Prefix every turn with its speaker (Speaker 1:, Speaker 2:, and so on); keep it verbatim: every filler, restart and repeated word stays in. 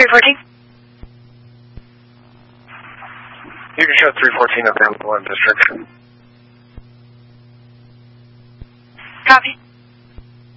Speaker 1: three fourteen.
Speaker 2: You can show three fourteen of the M one district.
Speaker 1: Copy.